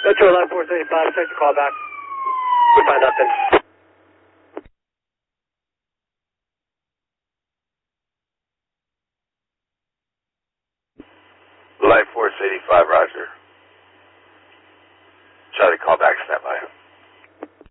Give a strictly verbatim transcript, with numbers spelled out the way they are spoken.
Metro Line four seventy-five, check the call back. We find nothing. Line four eighty-five, roger. Charlie, call back, stand by.